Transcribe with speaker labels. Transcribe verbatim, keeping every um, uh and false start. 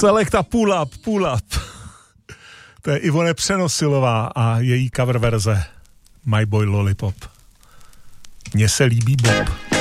Speaker 1: Selekta Pull Up, Pull Up. To je Ivone Přenosilová a její cover verze My Boy Lollipop. Mně se líbí Bob.